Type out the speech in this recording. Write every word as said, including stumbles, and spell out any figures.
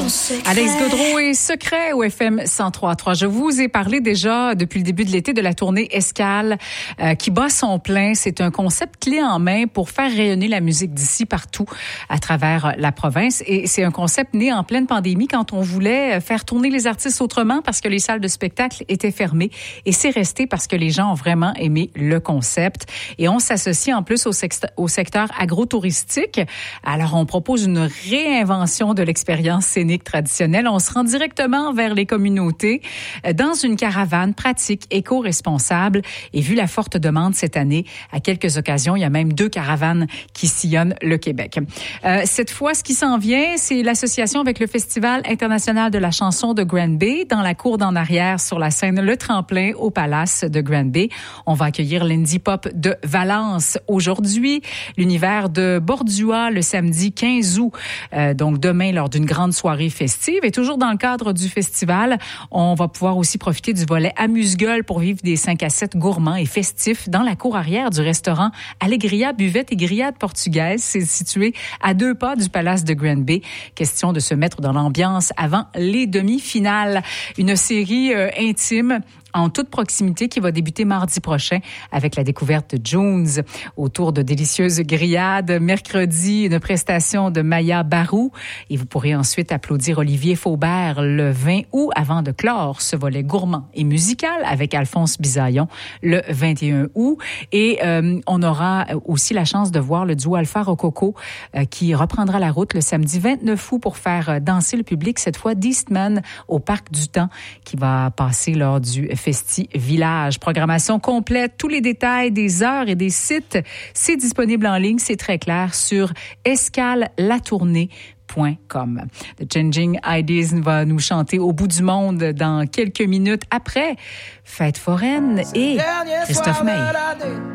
Alex Gaudreau et Secret au F M cent trois virgule trois. Je vous ai parlé déjà depuis le début de l'été de la tournée Escale euh, qui bat son plein. C'est un concept clé en main pour faire rayonner la musique d'ici partout à travers la province. Et c'est un concept né en pleine pandémie quand on voulait faire tourner les artistes autrement parce que les salles de spectacle étaient fermées. Et c'est resté parce que les gens ont vraiment aimé le concept. Et on s'associe en plus au, sext- au secteur agro-touristique. Alors, on propose une réinvention de l'expérience scénique traditionnelle. On se rend directement vers les communautés dans une caravane pratique, éco-responsable. Et vu la forte demande cette année, à quelques occasions, il y a même deux caravanes qui sillonnent le Québec. Euh, cette fois, ce qui s'en vient, c'est l'association avec le Festival international de la chanson de Granby dans la cour d'en arrière sur la scène Le Tremplin au Palace de Granby. On va accueillir l'Indie Pop de Valence aujourd'hui, l'univers de Bordua le samedi quinze août, euh, donc demain lors d'une grande soirée festive. Et toujours dans le cadre du festival, on va pouvoir aussi profiter du volet amuse-gueule pour vivre des cinq à sept gourmands et festifs dans la cour arrière du restaurant Alegria Buvette et Grillade Portugaise. C'est situé à deux pas du Palace de Granby. Question de se mettre dans l'ambiance avant les demi-finales. Une série euh, intime en toute proximité qui va débuter mardi prochain avec la découverte de Jones autour de délicieuses grillades. Mercredi, une prestation de Maya Barou et vous pourrez ensuite applaudir Olivier Faubert le vingt août avant de clore ce volet gourmand et musical avec Alphonse Bisaillon le vingt et un août. Et euh, on aura aussi la chance de voir le duo Alpha Rococo euh, qui reprendra la route le samedi vingt-neuf août pour faire danser le public, cette fois d'Eastman au Parc du Temps qui va passer lors du Festi Village. Programmation complète, tous les détails des heures et des sites, c'est disponible en ligne, c'est très clair sur escalelatournée point com. The Changing Ideas va nous chanter Au bout du monde dans quelques minutes après Fête foraine et Christophe May.